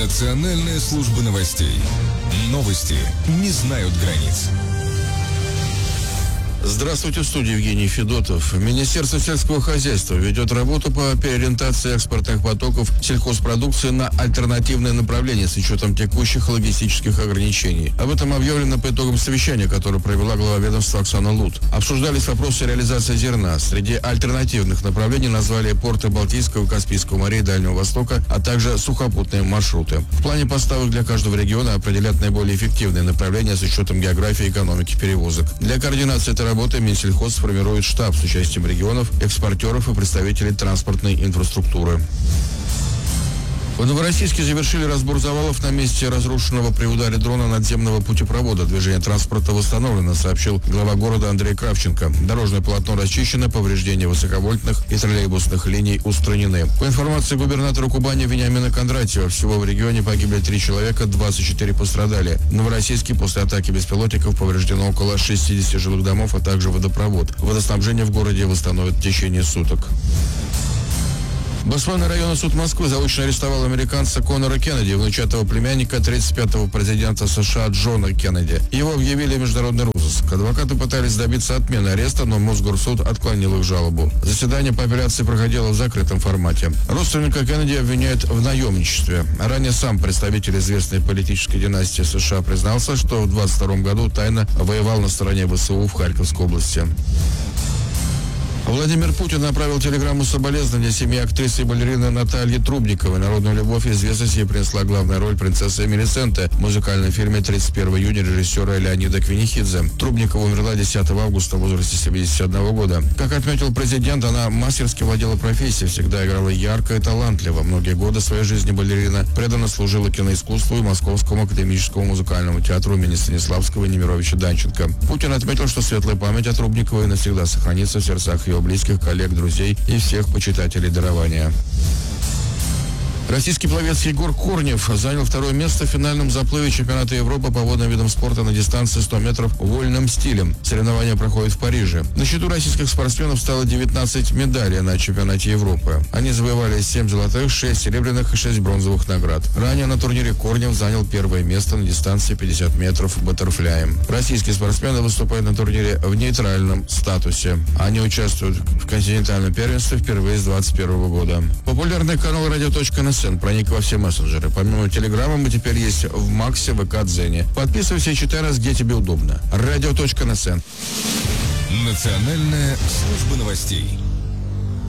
Национальная служба новостей. Новости не знают границ. Здравствуйте, в студии Евгений Федотов. Министерство сельского хозяйства ведет работу по переориентации экспортных потоков сельхозпродукции на альтернативные направления с учетом текущих логистических ограничений. Об этом объявлено по итогам совещания, которое провела глава ведомства Оксана Лут. Обсуждались вопросы реализации зерна. Среди альтернативных направлений назвали порты Балтийского и Каспийского морей и Дальнего Востока, а также сухопутные маршруты. В плане поставок для каждого региона определят наиболее эффективные направления с учетом географии и экономики перевозок. Для координации этой работы Минсельхоз сформирует штаб с участием регионов, экспортеров и представителей транспортной инфраструктуры. В Новороссийске завершили разбор завалов на месте разрушенного при ударе дрона надземного путепровода. Движение транспорта восстановлено, сообщил глава города Андрей Кравченко. Дорожное полотно расчищено, повреждения высоковольтных и троллейбусных линий устранены. По информации губернатора Кубани Вениамина Кондратьева, всего в регионе погибли 3 человека, 24 пострадали. В Новороссийске после атаки беспилотников повреждено около 60 жилых домов, а также водопровод. Водоснабжение в городе восстановят в течение суток. Басманный районный суд Москвы заочно арестовал американца Конора Кеннеди, внучатого племянника 35-го президента США Джона Кеннеди. Его объявили в международный розыск. Адвокаты пытались добиться отмены ареста, но Мосгорсуд отклонил их жалобу. Заседание по апелляции проходило в закрытом формате. Родственника Кеннеди обвиняют в наемничестве. Ранее сам представитель известной политической династии США признался, что в 22 году тайно воевал на стороне ВСУ в Харьковской области. Владимир Путин направил телеграмму соболезнования семье актрисы и балерины Натальи Трубниковой. Народную любовь и известность ей принесла главная роль принцессы Мелисенте в музыкальном фильме 31 июня режиссера Леонида Квинихидзе. Трубникова умерла 10 августа в возрасте 71 года. Как отметил президент, она мастерски владела профессией, всегда играла ярко и талантливо. Многие годы своей жизни балерина преданно служила киноискусству и Московскому академическому музыкальному театру имени Станиславского и Немировича Данченко. Путин отметил, что светлая память о Трубниковой навсегда сохранится в сердцах ее близких, коллег, друзей и всех почитателей дарования. Российский пловец Егор Корнев занял второе место в финальном заплыве чемпионата Европы по водным видам спорта на дистанции 100 метров вольным стилем. Соревнования проходят в Париже. На счету российских спортсменов стало 19 медалей на чемпионате Европы. Они завоевали 7 золотых, 6 серебряных и 6 бронзовых наград. Ранее на турнире Корнев занял первое место на дистанции 50 метров баттерфляем. Российские спортсмены выступают на турнире в нейтральном статусе. Они участвуют в континентальном первенстве впервые с 2021 года. Популярный канал Radio.NSN проник во все мессенджеры. Помимо Телеграма мы теперь есть в Максе, ВК, Дзене. Подписывайся и читай нас, где тебе удобно. Radio.NSN. Национальная служба новостей.